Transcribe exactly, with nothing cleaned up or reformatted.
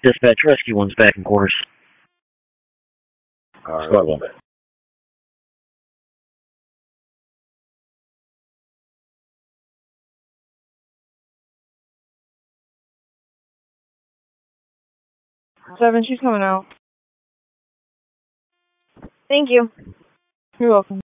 Dispatch, rescue one's back in quarters. Alright, squad one back. Seven, she's coming out. Thank you. You're welcome.